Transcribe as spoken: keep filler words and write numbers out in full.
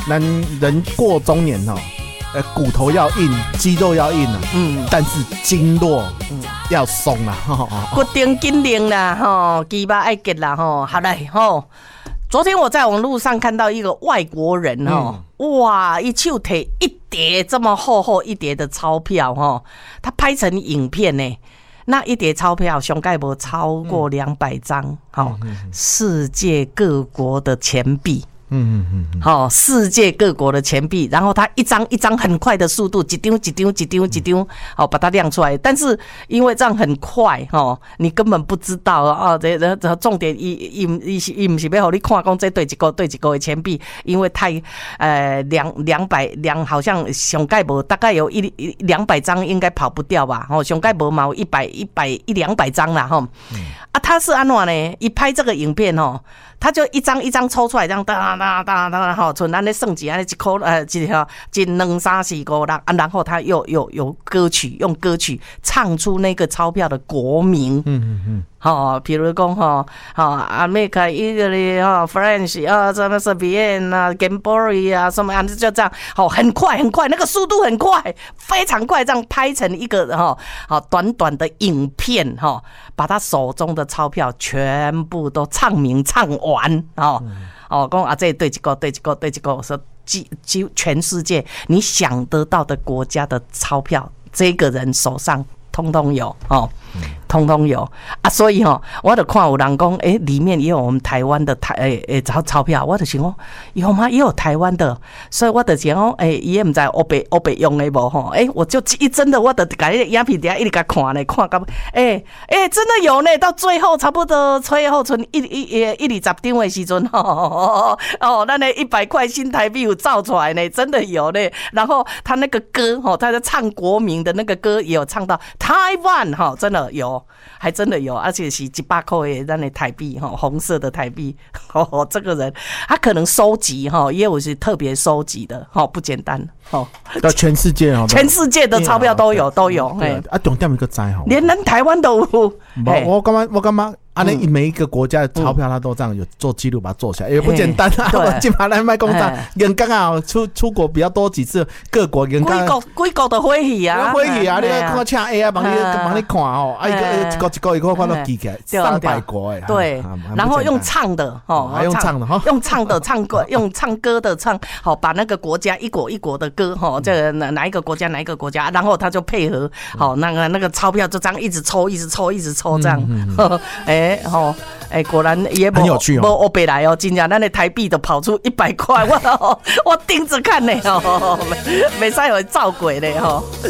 咱人过中年哦，呃，骨头要硬，肌肉要硬啊，嗯，但是经络嗯要松啊， 骨顶紧灵啦，吼，肌肉爱结啦，吼，好嘞，吼。昨天我在网络上看到一个外国人哦，嗯、哇，一手提一叠这么厚厚一叠的钞票哦，他拍成影片呢。那一叠钞票上盖无超过两百张，好、嗯，世界各国的钱币。嗯嗯嗯，好，世界各国的钱币，然后它一张一张很快的速度，一张一张一张一张，好把它亮出来。但是因为这样很快，哦，你根本不知道啊。这这重点，伊伊伊伊不是要让你看讲这对一个对一个的钱币，因为太呃两两百两好像上盖无大概有一两百张应该跑不掉吧？哦，上盖无嘛有一百一百一两百张啦，哈、哦。嗯、啊，他是安怎呢？一拍这个影片哦。他就一张一张抽出来，这样哒哒哒哒吼，像咱咧算钱，安尼一块呃，一条一两三四五六啊，然后他又有有歌曲，用歌曲唱出那个钞票的国名，嗯嗯嗯，好，比如讲吼，好 ，America、Italy 哈 ，French 啊，什么什么 Vienna 啊 ，Gambory 啊，什么啊，就这样，好，很快很快，那个速度很快，非常快，这样拍成一个哈，好短短的影片哈，把他手中的钞票全部都唱名唱完。玩哦哦，讲啊，这对一个对一个对一个，说几几全世界你想得到的国家的钞票，这个人手上通通有哦，通通有啊，所以吼、哦，我就看有人讲，哎、欸，里面也有我们台湾的台诶诶钞钞票，我就想讲有吗？也有台湾的，所以我就想讲，哎、欸，伊也唔知欧北欧北用的无吼，哎、欸，我就一真的，我就甲迄个影片底下一直甲看咧，看到哎哎，真的有呢，到最后差不多最后剩一一一一二十张的时阵，哦哦，那那一百块新台币有造出来呢，真的有呢。然后他那个歌吼，他在唱国民的那个歌也有唱到台湾哈，真的有。还真的有，而且是一百块的咱的台币哈，红色的台币。哦，这个人他可能收集哈，也有是特别收集的哈，不简单哦。 到全世界哦， 全世界的钞票都有，都有。 哎，啊，重点一个在吼， 连咱台湾都有。 我感觉，我感觉。啊，那每一个国家的钞票，他都这样有做记录，把它做起来，也不简单啊！我今嘛来卖公账，人刚好出出国比较多几次，各国人刚好，贵国的欢喜啊， 欢喜啊！你看我请 A 啊，帮你帮你看哦，啊一个一个一个一个看到记起来，上百国哎， 对，然后用唱的哦， 还用唱的哈， 用唱的唱歌，用唱歌的唱，好把那个国家一国一国的歌哈，这个哪哪一个国家哪一个国家，然后他就配合好那个那个钞票就这样一直抽，一直抽，一直抽这样，哎。哎，吼，哎，果然也很有趣哦， 无欧北来哦，今年咱的台币都跑出一百块，我我盯着看呢，哦，没没使有造鬼嘞，吼。